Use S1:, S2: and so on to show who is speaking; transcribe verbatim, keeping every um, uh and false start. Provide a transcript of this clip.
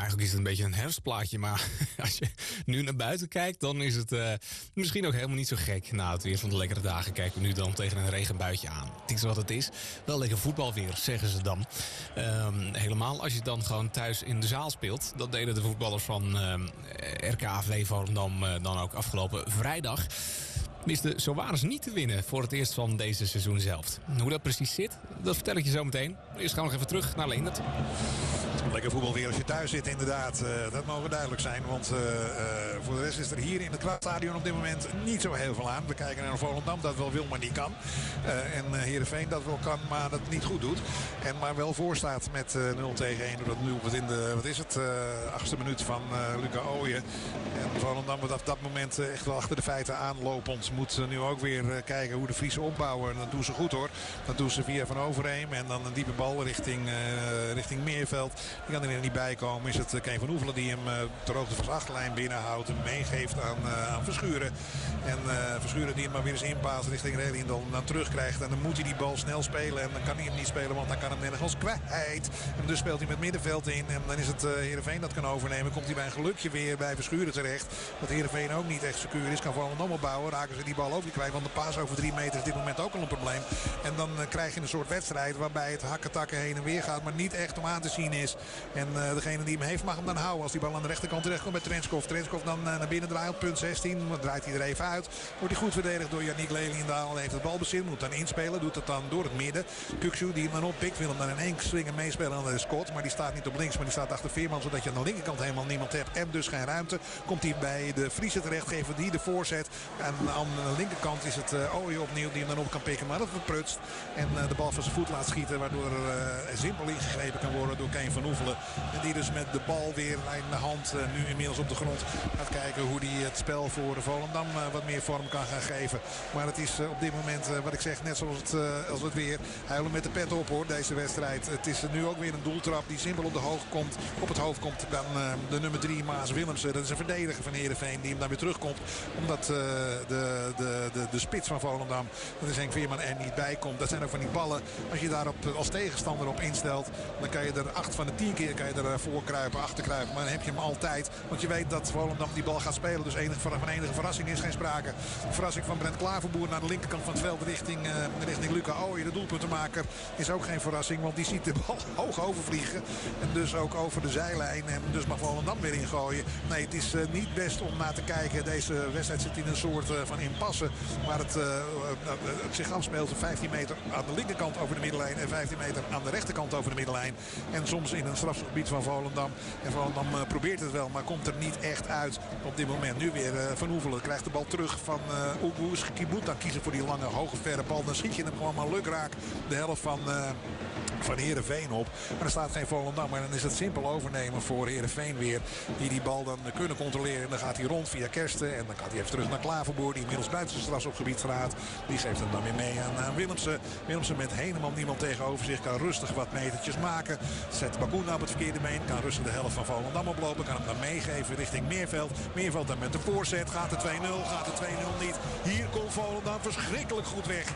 S1: eigenlijk is het een beetje een herfstplaatje. Maar als je nu naar buiten kijkt, dan is het uh, misschien ook helemaal niet zo gek. Na het weer van de lekkere dagen kijken we nu dan tegen een regenbuitje aan. Het is wat het is. Wel lekker voetbalweer, zeggen ze dan. Um, helemaal als je dan gewoon thuis in de zaal speelt. Dat deden de voetballers van um, R K A V Volendam uh, dan ook afgelopen vrijdag. Miste zowaar niet te winnen voor het eerst van deze seizoen zelf. Hoe dat precies zit, dat vertel ik je zo meteen. Eerst gaan we nog even terug naar Leendert.
S2: Lekker voetbalweer als je thuis zit, inderdaad. Uh, dat mogen duidelijk zijn. Want uh, uh, voor de rest is er hier in het Kwartstadion op dit moment niet zo heel veel aan. We kijken naar Volendam dat wel wil, maar niet kan. Uh, en uh, Heerenveen dat wel kan, maar dat niet goed doet. En maar wel voorstaat met uh, nul tegen één. Doordat nu wat in de, wat is het, uh, achtste minuut van uh, Luca Ooyen. En Volendam wordt op dat moment uh, echt wel achter de feiten aanlopend. Moet uh, nu ook weer uh, kijken hoe de Friese opbouwen. En dat doen ze goed hoor. Dat doen ze via Van Overheem. En dan een diepe bal richting, uh, richting Meerveld. Die kan er niet bij komen. Is het Keen van Oefelen die hem uh, ter hoogte van zijn achterlijn binnenhoudt. En meegeeft aan, uh, aan Verschuren. En uh, Verschuren die hem maar weer eens inpaast richting Relien dan, dan terugkrijgt. En dan moet hij die bal snel spelen. En dan kan hij hem niet spelen, want dan kan hem nergens kwijt. En dus speelt hij met middenveld in. En dan is het uh, Heerenveen dat kan overnemen. Komt hij bij een gelukje weer bij Verschuren terecht. Dat Heerenveen ook niet echt secuur is. Kan Volendam opbouwen. Raken ze die bal ook niet kwijt. Want de paas over drie meter is op dit moment ook al een probleem. En dan uh, krijg je een soort wedstrijd waarbij het hakken-takken heen en weer gaat. Maar niet echt om aan te zien is. En uh, degene die hem heeft mag hem dan houden. Als die bal aan de rechterkant terecht komt bij Trenskov. Trenskov dan uh, naar binnen draait. Punt zestien. Dan draait hij er even uit. Wordt hij goed verdedigd door Yannick Leliendaal. Heeft het balbezit. Moet dan inspelen. Doet het dan door het midden. Kuksu die hem dan oppikt. Wil hem dan in één slinger meespelen aan de Scott. Maar die staat niet op links. Maar die staat achter Veerman. Zodat je aan de linkerkant helemaal niemand hebt. En dus geen ruimte. Komt hij bij de Friese terecht. Geven die de voorzet. En aan de linkerkant is het uh, Ooyen opnieuw. Die hem dan op kan pikken. Maar dat verprutst. En uh, de bal van zijn voet laat schieten. Waardoor er uh, simpel ingegrepen kan worden door Keen van Oefelen. En die dus met de bal weer in de hand uh, nu inmiddels op de grond gaat kijken hoe hij het spel voor de Volendam uh, wat meer vorm kan gaan geven. Maar het is uh, op dit moment uh, wat ik zeg net zoals het, uh, als het weer huilen met de pet op hoor deze wedstrijd. Het is uh, nu ook weer een doeltrap die simpel op, de hoog komt, op het hoofd komt dan uh, de nummer drie Maas Willemsen. Dat is een verdediger van Heerenveen die hem dan weer terugkomt. Omdat uh, de, de, de, de spits van Volendam, dat is Henk Veerman, er niet bij komt. Dat zijn ook van die ballen. Als je daar op, als tegenstander op instelt, dan kan je er acht van de tien keer kan je er voor kruipen, achter kruipen. Maar dan heb je hem altijd. Want je weet dat Volendam die bal gaat spelen. Dus enige, van enige verrassing is geen sprake. De verrassing van Brent Klaverboer naar de linkerkant van het veld richting, uh, richting Luca Ooyen. De doelpuntenmaker is ook geen verrassing. Want die ziet de bal hoog overvliegen. En dus ook over de zijlijn. En dus mag Volendam weer ingooien. Nee, het is uh, niet best om naar te kijken. Deze wedstrijd zit in een soort uh, van impasse. Waar het, uh, uh, het zich afspeelt. vijftien meter aan de linkerkant over de middenlijn. En vijftien meter aan de rechterkant over de middenlijn. En soms in een strafgebied van Volendam. En Volendam uh, probeert het wel, maar komt er niet echt uit op dit moment. Nu weer uh, Van Oefelen krijgt de bal terug van uh, Oegoes. Je moet dan kiezen voor die lange, hoge, verre bal. Dan schiet je hem gewoon maar lukraak de helft van... Uh, van Heerenveen op. Maar er staat geen Volendam. Maar dan is het simpel overnemen voor Heerenveen weer. Die die bal dan kunnen controleren. En dan gaat hij rond via Kersten. En dan gaat hij even terug naar Klaverboer. Die inmiddels buiten zijn strafschopgebied gaat. Die geeft hem dan weer mee aan, aan Willemsen. Willemsen met helemaal niemand tegenover zich. Kan rustig wat metertjes maken. Zet Bakuna op het verkeerde been. Kan rustig de helft van Volendam oplopen. Kan hem dan meegeven richting Meerveld. Meerveld dan met de voorzet. Gaat de twee nul. Gaat de twee nul niet. Hier komt Volendam verschrikkelijk goed weg.